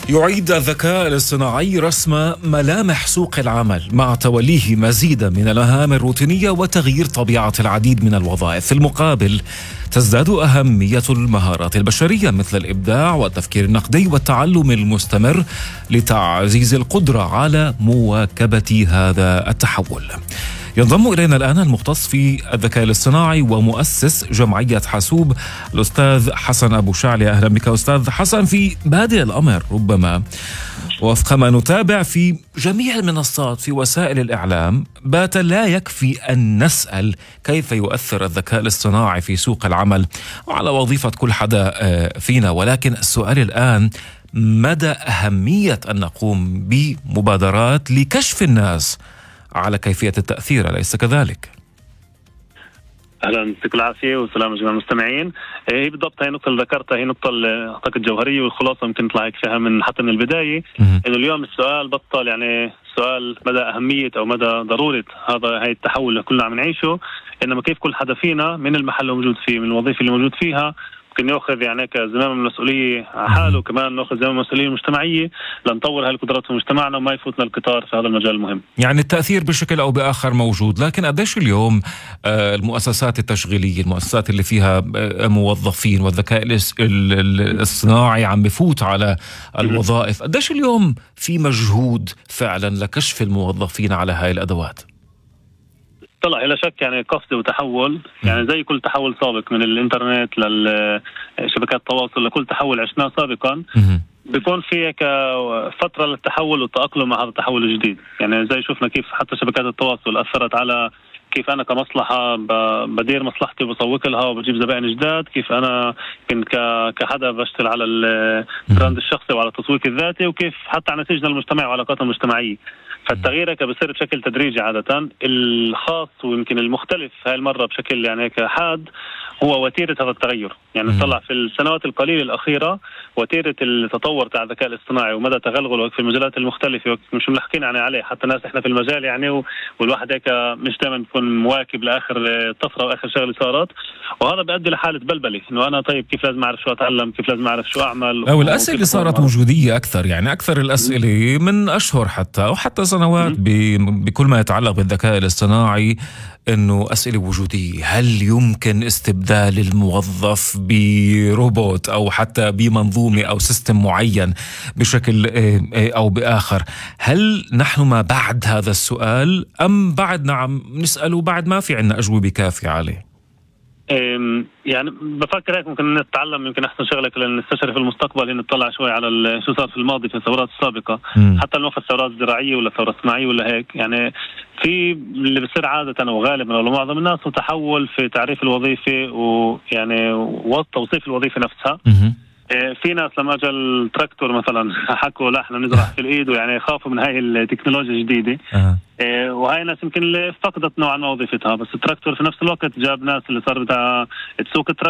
يعيد الذكاء الاصطناعي رسم ملامح سوق العمل مع توليه مزيدا من المهام الروتينية وتغيير طبيعة العديد من الوظائف. في المقابل تزداد أهمية المهارات البشرية مثل الإبداع والتفكير النقدي والتعلم المستمر لتعزيز القدرة على مواكبة هذا التحول. ينضم إلينا الآن المختص في الذكاء الاصطناعي ومؤسس جمعية حاسوب الأستاذ حسن أبو شعلي. أهلا بك أستاذ حسن. في بادئ الأمر ربما وفق ما نتابع في جميع المنصات في وسائل الإعلام بات لا يكفي أن نسأل كيف يؤثر الذكاء الاصطناعي في سوق العمل وعلى وظيفة كل حدا فينا، ولكن السؤال الآن مدى أهمية أن نقوم بمبادرات لكشف الناس على كيفية التأثير، أليس كذلك؟ أهلا، يعطيك العافية والسلام جميع المستمعين. هي بالضبط هي نقطة اللي ذكرتها، هي نقطة أعتقد جوهرية، والخلاصة يمكن تطلع فيها من البداية إنه اليوم السؤال بطل يعني سؤال مدى أهمية أو مدى ضرورة هاي التحول اللي كلنا عم نعيشه، إنما كيف كل حدا فينا من المحل اللي موجود فيه، من الوظيفة اللي موجود فيها، ممكن يأخذ يعني كزمام المسؤولية على حاله، وكمان نأخذ زمام المسؤولية المجتمعية لنطور هاي القدرات في مجتمعنا وما يفوتنا القطار في هذا المجال المهم. يعني التأثير بشكل أو بآخر موجود، لكن قديش اليوم المؤسسات التشغيلية، المؤسسات اللي فيها موظفين والذكاء الاصطناعي عم بفوت على الوظائف، قديش اليوم في مجهود فعلا لكشف الموظفين على هاي الأدوات؟ طلع لا شك يعني قفزة وتحول، يعني زي كل تحول سابق من الانترنت للشبكات التواصل، لكل تحول عشناه سابقا بيكون في فترة للتحول والتأقلم مع هذا التحول الجديد. يعني زي شفنا كيف حتى شبكات التواصل أثرت على كيف أنا كمصلحة بدير مصلحتي وبسوق لها وبجيب زبائن جداد، كيف أنا كنت كحدا بشتغل على البراند الشخصي وعلى التسويق الذاتي، وكيف حتى على نتيجة المجتمع وعلاقاتنا المجتمعية. فالتغيير بصير بشكل تدريجي عادة. الخاص ويمكن المختلف هاي المرة بشكل يعني هيك حاد هو وتيرة هذا التغير. يعني طلع في السنوات القليلة الأخيرة وتيرة التطور تاع الذكاء الاصطناعي ومدى تغلغله في المجالات المختلفة مش ملحقين يعني عليه حتى ناس احنا في المجال يعني، والواحد هيك مش دائما بيكون مواكب لآخر طفرة وآخر شغلة صارت، وهذا بيؤدي لحالة بلبلة إنه أنا طيب كيف لازم أعرف شو أتعلم، كيف لازم أعرف شو أعمل. أو الأسئلة صارت وجودية أكثر، يعني أكثر الأسئلة من أشهر حتى أو حتى سنوات بكل ما يتعلق بالذكاء الاصطناعي إنه أسئلة وجودية. هل يمكن استبدال الموظف بروبوت أو حتى بمنظومة أو سيستم معين بشكل أو بآخر؟ هل نحن ما بعد هذا السؤال أم بعدنا عم نسأله بعد ما في عنا أجوبة كافية عليه؟ يعني بفكر هيك ممكن نتعلم، يمكن أحسن شغلة لنستشرف في المستقبل إن نطلع شوي على شو صار في الماضي في الثورات السابقة، حتى لو في الثورات الزراعية ولا الثورة الصناعية ولا هيك. يعني في اللي بيصير عادة وغالبا ولا معظم الناس هو تحول في تعريف الوظيفة ويعني وتوصيف الوظيفة نفسها. في ناس لما اجى التراكتور مثلا حكوا لا احنا نزرع في الايد، ويعني خافوا من هاي التكنولوجيا الجديده. وهاي ناس يمكن اللي فقدت نوعا ما وظيفتها، بس التراكتور في نفس الوقت جاب ناس اللي صار بدها تسوق